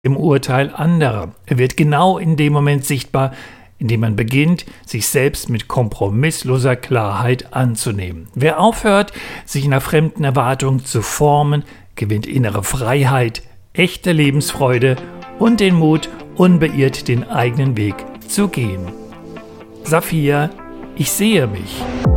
im Urteil anderer. Er wird genau in dem Moment sichtbar, in dem man beginnt, sich selbst mit kompromissloser Klarheit anzunehmen. Wer aufhört, sich nach fremden Erwartungen zu formen, gewinnt innere Freiheit, echte Lebensfreude und den Mut, unbeirrt den eigenen Weg zu gehen. Saphir, ich sehe mich.